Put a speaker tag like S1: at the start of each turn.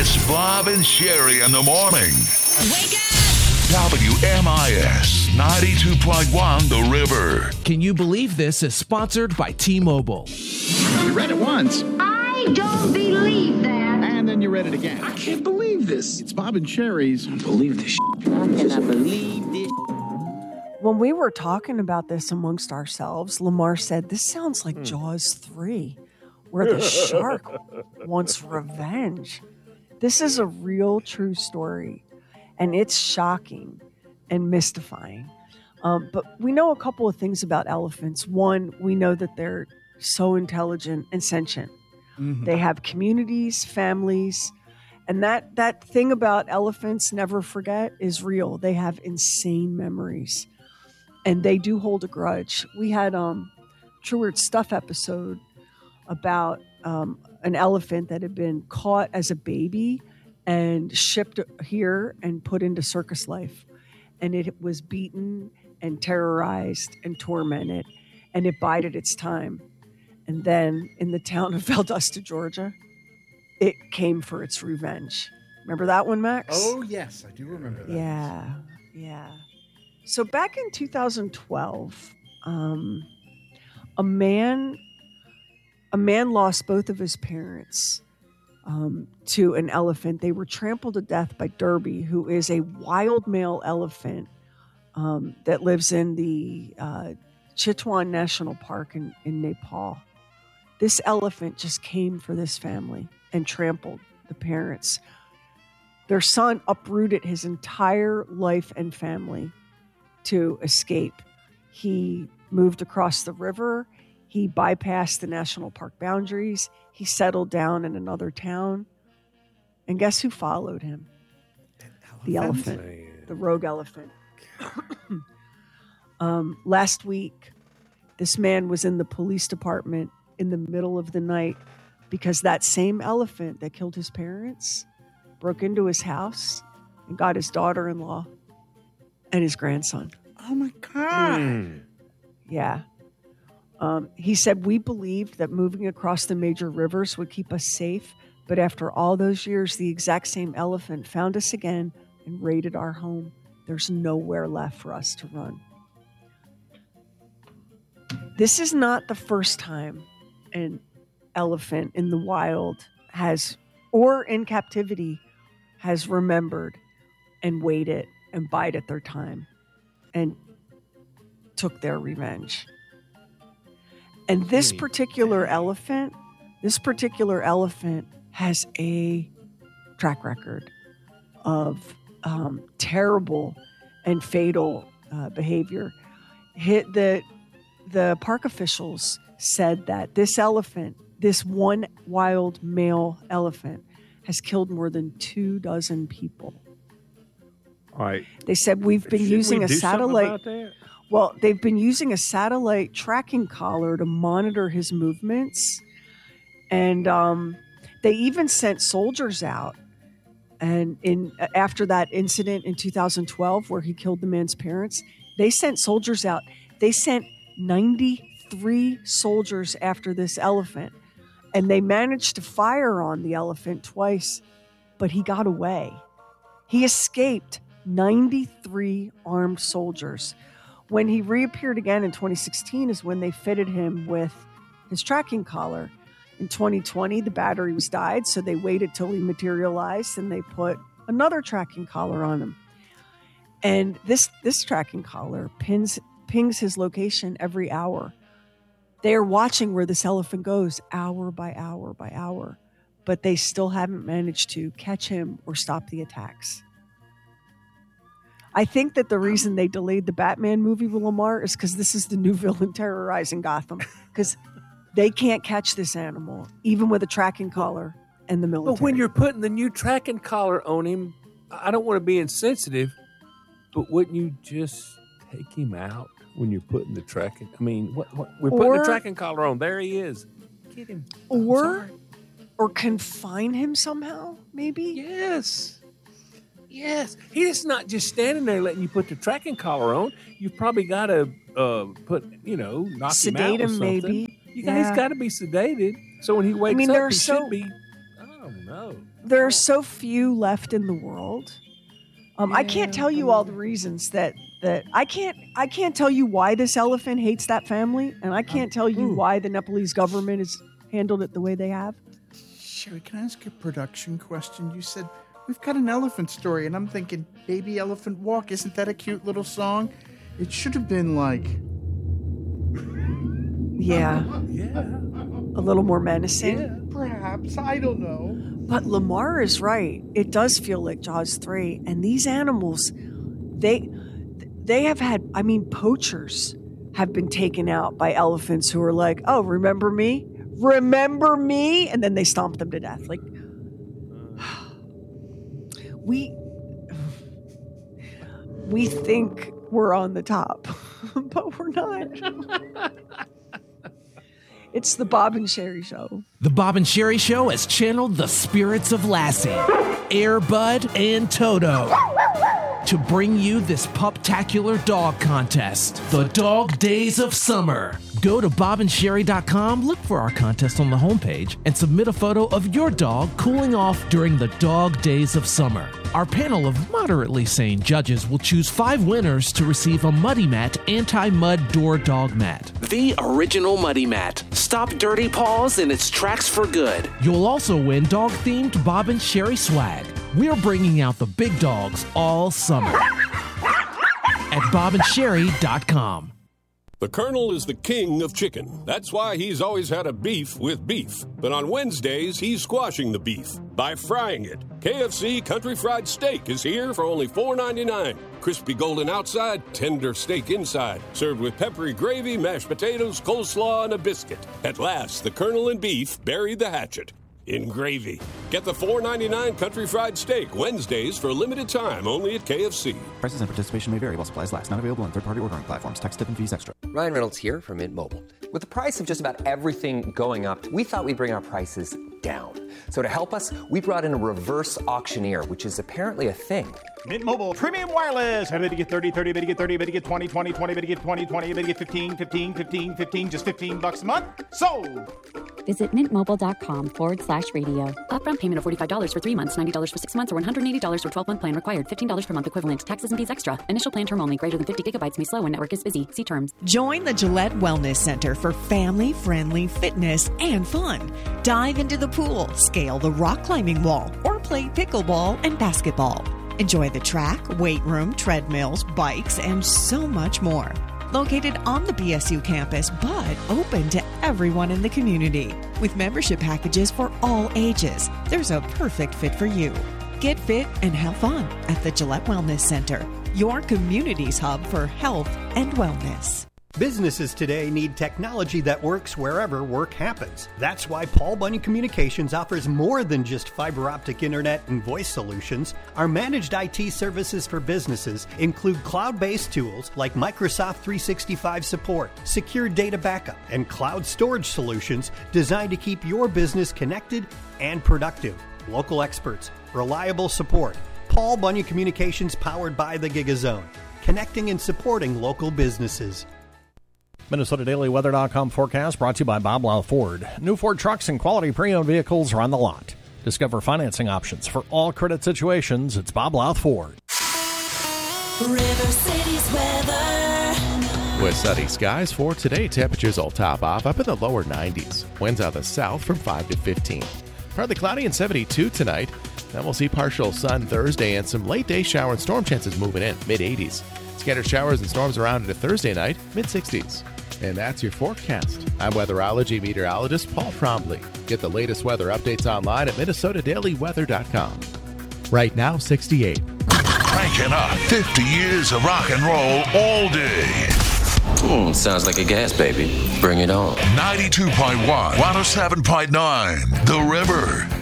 S1: It's Bob and Sherry in the morning.
S2: Wake up!
S1: WMIS 92.1 The River.
S3: Can you believe this is sponsored by T-Mobile?
S4: You read it once.
S5: I don't believe that.
S4: And then you read it again.
S6: I can't believe this.
S4: It's Bob and Sherry's.
S6: I don't believe this.
S7: I cannot believe this.
S8: When we were talking about this amongst ourselves, Lamar said, this sounds like Jaws 3, where the shark wants revenge. This is a real, true story, and it's shocking and mystifying. But we know a couple of things about elephants. One, we know that they're so intelligent and sentient. Mm-hmm. They have communities, families, and that thing about elephants, never forget, is real. They have insane memories. And they do hold a grudge. We had True Weird Stuff episode about an elephant that had been caught as a baby and shipped here and put into circus life. And it was beaten and terrorized and tormented, and it bided its time. And then in the town of Valdosta, Georgia, it came for its revenge. Remember that one, Max?
S9: Oh, yes, I do remember that.
S8: Yeah. So back in 2012, a man lost both of his parents to an elephant. They were trampled to death by Derby, who is a wild male elephant that lives in the Chitwan National Park in Nepal. This elephant just came for this family and trampled the parents. Their son uprooted his entire life and family to escape. He moved across the river. He bypassed the national park boundaries. He settled down in another town. And guess who followed him? The elephant, the rogue elephant. Last week, this man was in the police department in the middle of the night because that same elephant that killed his parents broke into his house and got his daughter-in-law and his grandson.
S9: Oh, my God.
S8: Yeah. He said, we believed that moving across the major rivers would keep us safe, but after all those years, the exact same elephant found us again and raided our home. There's nowhere left for us to run. This is not the first time an elephant in the wild has, or in captivity, has remembered and waited and bided their time and took their revenge. And this particular elephant has a track record of terrible and fatal behavior. The park officials said that this elephant, this one wild male elephant, has killed more than 24 people.
S10: All right.
S8: They said we've been using a satellite. Well, they've been using a satellite tracking collar to monitor his movements. And they even sent soldiers out. And after that incident in 2012 where he killed the man's parents, they sent soldiers out. They sent 93 soldiers after this elephant. And they managed to fire on the elephant twice, but he got away. He escaped 93 armed soldiers. When he reappeared again in 2016 is when they fitted him with his tracking collar. In 2020, the battery was died, so they waited till he materialized and they put another tracking collar on him. And this tracking collar pings his location every hour. They are watching where this elephant goes hour by hour by hour, but they still haven't managed to catch him or stop the attacks. I think that the reason they delayed the Batman movie with Lamar is because this is the new villain terrorizing Gotham. Because they can't catch this animal, even with a tracking collar and the military.
S10: But when you're putting the new tracking collar on him, I don't want to be insensitive, but wouldn't you just take him out when you're putting the tracking? I mean, we're putting the tracking collar on. There he is. Get him.
S8: Or confine him somehow, maybe?
S10: Yes. He's not just standing there letting you put the tracking collar on. You've probably got to knock him out
S8: sedate
S10: or
S8: him,
S10: something.
S8: maybe.
S10: He's got to be sedated. So when he wakes up, he should be. no.
S8: There are so few left in the world. I can't tell you all the reasons that I can't tell you why this elephant hates that family, and I can't tell you why the Nepalese government has handled it the way they have.
S9: Sherry, can I ask a production question? You said we've got an elephant story, and I'm thinking Baby Elephant Walk. Isn't that a cute little song? It should have been like...
S8: Yeah. A little more menacing.
S9: Yeah, perhaps. I don't know.
S8: But Lamar is right. It does feel like Jaws 3. And these animals, they have had, poachers have been taken out by elephants who are like, oh, remember me? Remember me? And then they stomp them to death. Like, we think we're on the top, but we're not. It's the Bob and Sherry Show.
S3: The Bob and Sherry Show has channeled the spirits of Lassie, Air Bud, and Toto to bring you this puptacular dog contest, the Dog Days of Summer. Go to bobandsherry.com, look for our contest on the homepage, and submit a photo of your dog cooling off during the Dog Days of Summer. Our panel of moderately sane judges will choose 5 winners to receive a Muddy Mat anti-mud door dog mat. The original Muddy Mat. Stop dirty paws in its tracks for good. You'll also win dog-themed Bob and Sherry swag. We're bringing out the big dogs all summer at bobandsherry.com.
S2: The Colonel is the king of chicken. That's why he's always had a beef with beef. But on Wednesdays, he's squashing the beef by frying it. KFC Country Fried Steak is here for only $4.99. Crispy golden outside, tender steak inside. Served with peppery gravy, mashed potatoes, coleslaw, and a biscuit. At last, the Colonel and beef buried the hatchet in gravy. Get the $4.99 Country Fried Steak Wednesdays for a limited time only at KFC.
S6: Prices and participation may vary while supplies last. Not available on third-party ordering platforms. Tax, tip, and fees extra.
S11: Ryan Reynolds here from Mint Mobile. With the price of just about everything going up, we thought we'd bring our prices down. So to help us, we brought in a reverse auctioneer, which is apparently a thing.
S12: Mint Mobile Premium Wireless. How to get 30, 30, to get 30, to get 20, 20, 20, to get 20, 20, to get 15, 15, 15, 15, just $15 a month? Sold!
S13: Visit mintmobile.com/radio. Upfront payment of $45 for 3 months, $90 for 6 months, or $180 for 12-month plan required. $15 per month equivalent. Taxes and fees extra. Initial plan term only. Greater than 50 gigabytes may slow when network is busy. See terms.
S14: Join the Gillette Wellness Center for family-friendly fitness and fun. Dive into the pool, scale the rock climbing wall, or play pickleball and basketball. Enjoy the track, weight room, treadmills, bikes, and so much more. Located on the BSU campus, but open to everyone in the community. With membership packages for all ages, there's a perfect fit for you. Get fit and have fun at the Gillette Wellness Center, your community's hub for health and wellness.
S15: Businesses today need technology that works wherever work happens. That's why Paul Bunyan Communications offers more than just fiber optic internet and voice solutions. Our managed IT services for businesses include cloud-based tools like Microsoft 365 support, secure data backup, and cloud storage solutions designed to keep your business connected and productive. Local experts, reliable support. Paul Bunyan Communications powered by the GigaZone, connecting and supporting local businesses.
S16: MinnesotaDailyWeather.com forecast brought to you by Bob Lau Ford. New Ford trucks and quality pre-owned vehicles are on the lot. Discover financing options for all credit situations. It's Bob Lau Ford.
S17: River City's weather.
S18: With sunny skies for today, temperatures will top off up in the lower 90s. Winds out of the south from 5 to 15. Partly cloudy and 72 tonight. Then we'll see partial sun Thursday and some late day shower and storm chances moving in, mid-80s. Scattered showers and storms around into Thursday night, mid-60s. And that's your forecast. I'm weatherology meteorologist Paul Trombley. Get the latest weather updates online at MinnesotaDailyWeather.com. Right now, 68.
S1: Cranking up 50 years of rock and roll all day.
S11: Sounds like a gas baby. Bring it on.
S1: 92.1, 107.9, The River.